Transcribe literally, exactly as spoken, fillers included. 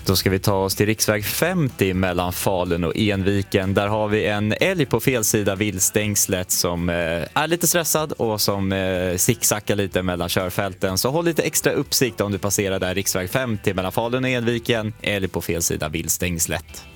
Då ska vi ta oss till riksväg femtio mellan Falun och Enviken. Där har vi en älg på fel sida viltstängslet som eh, är lite stressad och som eh, zigzackar lite mellan körfälten. Så håll lite extra uppsikt om du passerar där riksväg femtio mellan Falun och Enviken. Älg på fel sida viltstängslet.